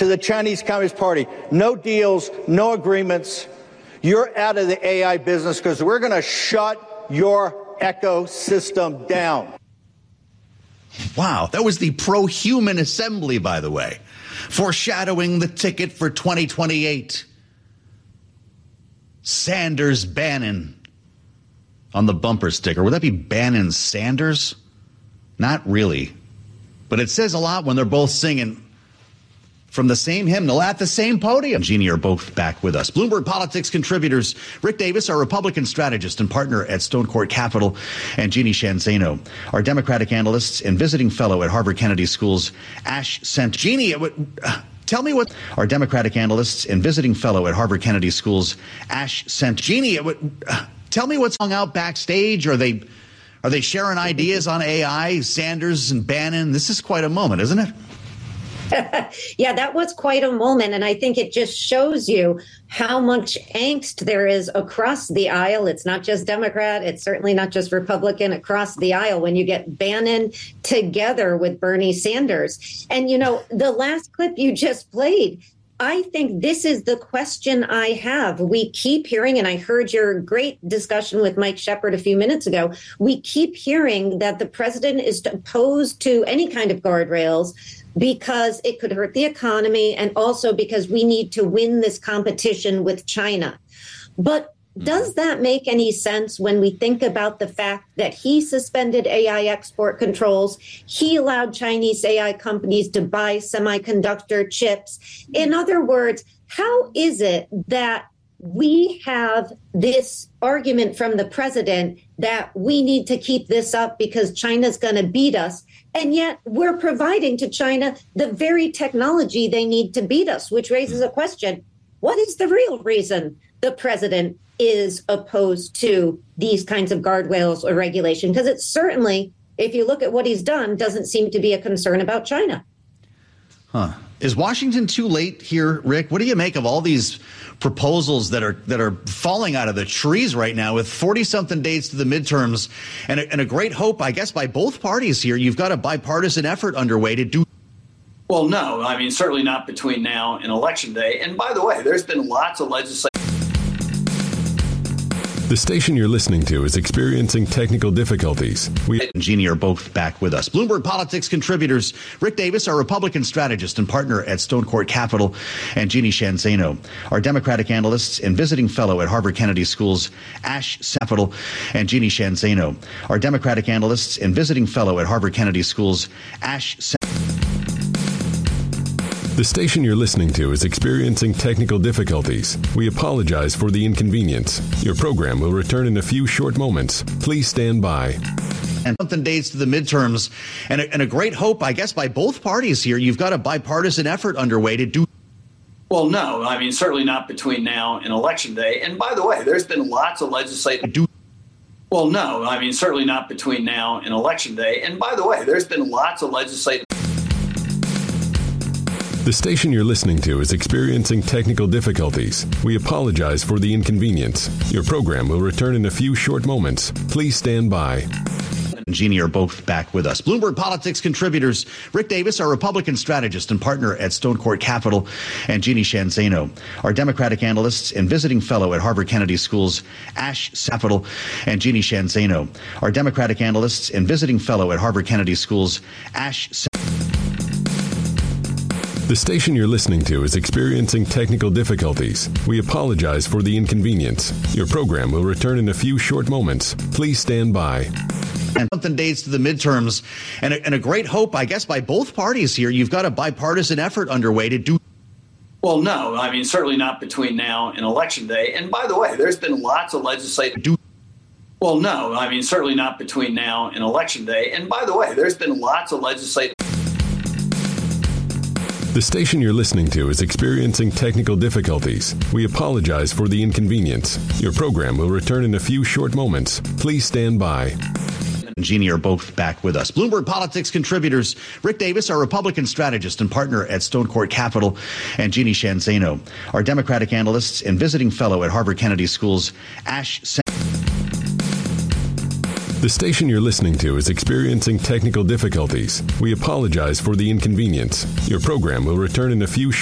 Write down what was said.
to the Chinese Communist Party. No deals, no agreements. You're out of the AI business because we're going to shut your ecosystem down. Wow, that was the Pro-Human Assembly, by the way, foreshadowing the ticket for 2028. Sanders Bannon on the bumper sticker. Would that be Bannon Sanders? Not really. But it says a lot when they're both singing from the same hymnal at the same podium. Jeannie are both back with us. Bloomberg Politics contributors Rick Davis, our Republican strategist and partner at Stone Court Capital, and Jeannie Shanzano, our Democratic analysts and visiting fellow at Harvard Kennedy School's Ash Center. Jeannie, tell me what our Democratic analysts and visiting fellow at Harvard Kennedy School's Ash Center. Jeannie, tell me what's hung out backstage. Are they sharing ideas on AI, Sanders and Bannon? This is quite a moment, isn't it? Yeah, that was quite a moment. And I think it just shows you how much angst there is across the aisle. It's not just Democrat. It's certainly not just Republican. Across the aisle when you get Bannon together with Bernie Sanders. And, you know, the last clip you just played, I think this is the question I have. We keep hearing, and I heard your great discussion with Mike Shepard a few minutes ago, we keep hearing that the president is opposed to any kind of guardrails because it could hurt the economy and also because we need to win this competition with China. But does that make any sense when we think about the fact that he suspended AI export controls? He allowed Chinese AI companies to buy semiconductor chips. In other words, how is it that we have this argument from the president that we need to keep this up because China's going to beat us? And yet we're providing to China the very technology they need to beat us, which raises a question. What is the real reason the president is opposed to these kinds of guardrails or regulation? Because it certainly, if you look at what he's done, doesn't seem to be a concern about China. Huh. Is Washington too late here, Rick? What do you make of all these proposals that are falling out of the trees right now with 40-something days to the midterms and a great hope, I guess, by both parties here? You've got a bipartisan effort underway to do. Well, no, I mean, certainly not between now and Election Day. And by the way, there's been lots of legislation. The station you're listening to is experiencing technical difficulties. We and Jeannie are both back with us. Bloomberg Politics contributors Rick Davis, our Republican strategist and partner at Stone Court Capital, and Jeannie Shanzano, our Democratic analysts and visiting fellow at Harvard Kennedy School's Ash Capital, and Jeannie Shanzano, our Democratic analysts and visiting fellow at Harvard Kennedy School's Ash. The station you're listening to is experiencing technical difficulties. We apologize for the inconvenience. Your program will return in a few short moments. Please stand by. And something days to the midterms and a great hope, I guess, by both parties here. You've got a bipartisan effort underway to do. Well, no, I mean, certainly not between now and Election Day. And by the way, there's been lots of legislative. Well, no, I mean, certainly not between now and Election Day. And by the way, there's been lots of legislative. The station you're listening to is experiencing technical difficulties. We apologize for the inconvenience. Your program will return in a few short moments. Please stand by. And Jeannie are both back with us. Bloomberg Politics contributors Rick Davis, our Republican strategist and partner at Stone Court Capital, and Jeannie Shanzano, our Democratic analysts and visiting fellow at Harvard Kennedy School's Ash Capital, and Jeannie Shanzano, our Democratic analysts and visiting fellow at Harvard Kennedy School's Ash. The station you're listening to is experiencing technical difficulties. We apologize for the inconvenience. Your program will return in a few short moments. Please stand by. And something days to the midterms and a great hope, I guess, by both parties here. You've got a bipartisan effort underway to do. Well, no, I mean, certainly not between now and Election Day. And by the way, there's been lots of legislative. Well, no, I mean, certainly not between now and Election Day. And by the way, there's been lots of legislative. The station you're listening to is experiencing technical difficulties. We apologize for the inconvenience. Your program will return in a few short moments. Please stand by. And Jeannie are both back with us. Bloomberg Politics contributors Rick Davis, our Republican strategist and partner at Stone Court Capital, and Jeannie Shanzano, our Democratic analysts and visiting fellow at Harvard Kennedy School's Ash. The station you're listening to is experiencing technical difficulties. We apologize for the inconvenience. Your program will return in a few